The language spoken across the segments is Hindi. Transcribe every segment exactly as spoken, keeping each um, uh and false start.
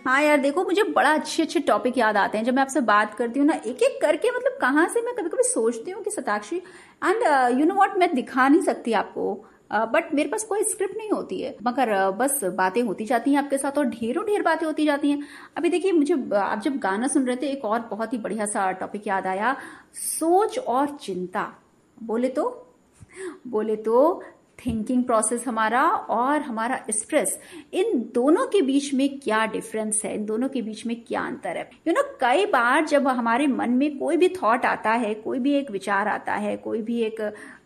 हाँ यार देखो, मुझे बड़ा अच्छे अच्छे टॉपिक याद आते हैं जब मैं आपसे बात करती हूँ ना, एक एक करके। मतलब कहाँ से मैं कभी कभी सोचती हूँ कि Satakshi, and you know what, मैं दिखा नहीं सकती आपको, बट uh, मेरे पास कोई स्क्रिप्ट नहीं होती है, मगर uh, बस बातें होती जाती हैं आपके साथ और ढेरों ढेर बातें होती जाती हैं। अभी देखिए, मुझे आप जब गाना सुन रहे थे, एक और बहुत ही बढ़िया सा टॉपिक याद आया, सोच और चिंता। बोले तो बोले तो थिंकिंग प्रोसेस हमारा और हमारा स्ट्रेस, इन दोनों के बीच में क्या डिफरेंस है, इन दोनों के बीच में क्या अंतर है। यू नो कई बार जब हमारे मन में कोई भी थॉट आता है, कोई भी एक विचार आता है, कोई भी एक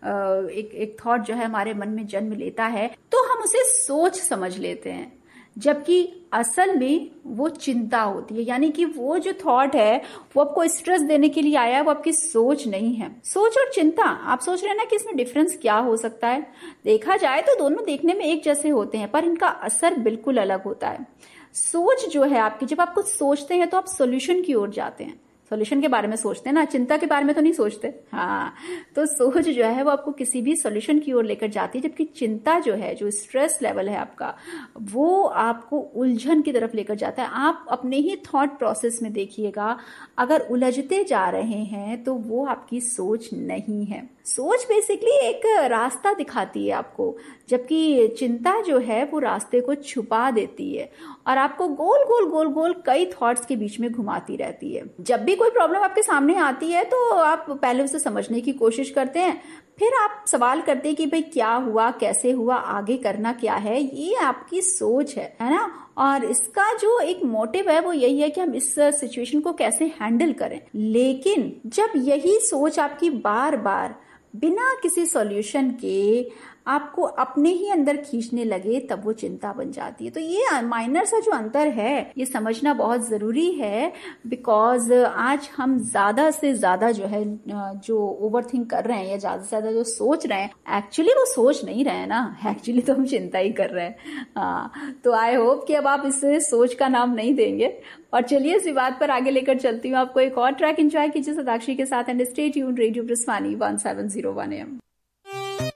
एक एक थॉट जो है हमारे मन में जन्म लेता है, तो हम उसे सोच समझ लेते हैं, जबकि असल में वो चिंता होती है। यानी कि वो जो थॉट है वो आपको स्ट्रेस देने के लिए आया है, वो आपकी सोच नहीं है। सोच और चिंता, आप सोच रहे हैं ना कि इसमें डिफरेंस क्या हो सकता है। देखा जाए तो दोनों देखने में एक जैसे होते हैं, पर इनका असर बिल्कुल अलग होता है। सोच जो है आपकी, जब आप कुछ सोचते हैं तो आप सोल्यूशन की ओर जाते हैं, सॉल्यूशन के बारे में सोचते हैं ना, चिंता के बारे में तो नहीं सोचते। हाँ, तो सोच जो है वो आपको किसी भी सॉल्यूशन की ओर लेकर जाती है, जबकि चिंता जो है, जो स्ट्रेस लेवल है आपका, वो आपको उलझन की तरफ लेकर जाता है। आप अपने ही थॉट प्रोसेस में देखिएगा, अगर उलझते जा रहे हैं तो वो आपकी सोच नहीं है। सोच बेसिकली एक रास्ता दिखाती है आपको, जबकि चिंता जो है वो रास्ते को छुपा देती है और आपको गोल गोल गोल गोल कई थॉट्स के बीच में घुमाती रहती है। जब भी कोई प्रॉब्लम आपके सामने आती है तो आप पहले उसे समझने की कोशिश करते हैं, फिर आप सवाल करते हैं कि भाई क्या हुआ, कैसे हुआ, आगे करना क्या है। ये आपकी सोच है, है ना। और इसका जो एक मोटिव है वो यही है कि हम इस सिचुएशन को कैसे हैंडल करें। लेकिन जब यही सोच आपकी बार बार बिना किसी सॉल्यूशन के आपको अपने ही अंदर खींचने लगे, तब वो चिंता बन जाती है। तो ये माइनर सा जो अंतर है ये समझना बहुत जरूरी है, बिकॉज आज हम ज्यादा से ज्यादा जो है जो ओवर थिंक कर रहे हैं या ज्यादा से ज्यादा जो सोच रहे हैं, एक्चुअली वो सोच नहीं रहे हैं ना, एक्चुअली तो हम चिंता ही कर रहे हैं। हाँ, तो आई होप कि अब आप इसे सोच का नाम नहीं देंगे। और चलिए इसी बात पर आगे लेकर चलती हूँ आपको। एक और ट्रैक एंजॉय कीजिए सताक्षी के साथ, and stay tuned, radio ब्रिस्वानी one seven zero one M.